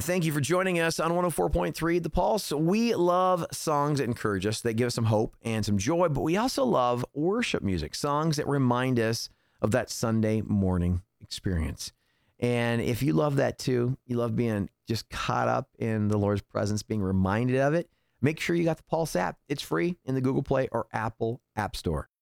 Thank you for joining us on 104.3 The Pulse. We love songs that encourage us, that give us some hope and some joy, but we also love worship music, songs that remind us of that Sunday morning experience. And if you love that too, you love being just caught up in the Lord's presence, being reminded of it, make sure you got the Pulse app. It's free in the Google Play or Apple App Store.